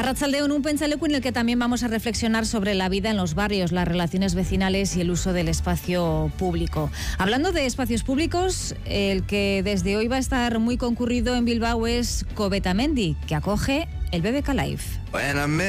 Arratsaldeon, un pensalecu en el que también vamos a reflexionar sobre la vida en los barrios, las relaciones vecinales y el uso del espacio público. Hablando de espacios públicos, el que desde hoy va a estar muy concurrido en Bilbao es Cobetamendi, que acoge el BBK Live.